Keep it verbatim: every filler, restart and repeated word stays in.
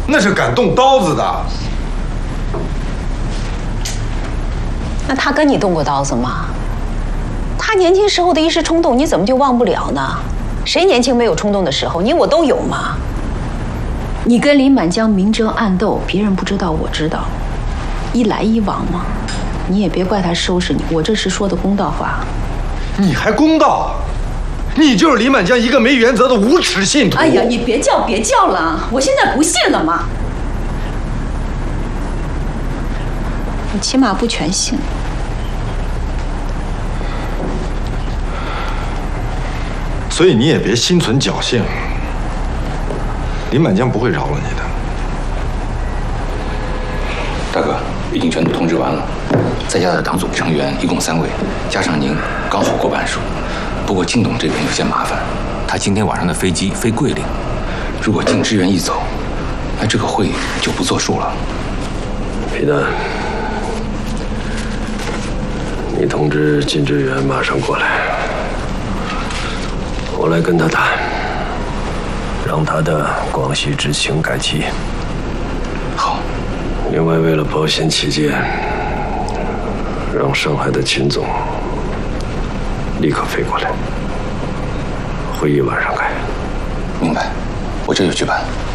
那是敢动刀子的。 那他跟你动过刀子吗？他年轻时候的一时冲动，你怎么就忘不了呢？谁年轻没有冲动的时候？你我都有嘛。你跟林满江明争暗斗，别人不知道，我知道，一来一往嘛。你也别怪他收拾你，我这是说的公道话。 你还公道？你就是林满江一个没原则的无耻信徒。 哎呀，你别叫别叫了，我现在不信了嘛。我起码不全信。 所以你也别心存侥幸，林满江不会饶了你的。 大哥，已经全都通知完了，在家的党组成员一共三位，加上您刚好过半数。不过靳董这边有些麻烦，他今天晚上的飞机飞桂林，如果靳支援一走，那这个会就不作数了。 皮蛋，你通知靳支援马上过来。我来跟他谈，让他的广西知青改期。 好。 另外，为了保险起见，让上海的秦总立刻飞过来，会议晚上开。 明白，我这就去办。